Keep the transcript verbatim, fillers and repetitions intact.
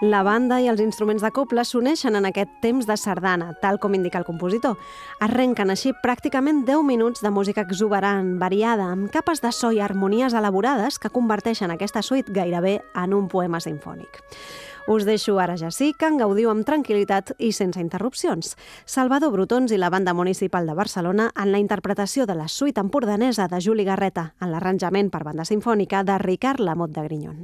La banda i els instruments de cobla s'uneixen en aquest temps de sardana, tal com indica el compositor. Arrenquen així pràcticament deu minuts de música exuberant, variada, amb capes de so i harmonies elaborades que converteixen aquesta suite gairebé en un poema simfònic. Us deixo ara ja sí que en gaudiu amb tranquil·litat i sense interrupcions. Salvador Brotons i la Banda Municipal de Barcelona en la interpretació de la suite empordanesa de Juli Garreta, en l'arranjament per banda simfònica de Ricard Lamote de Grignon.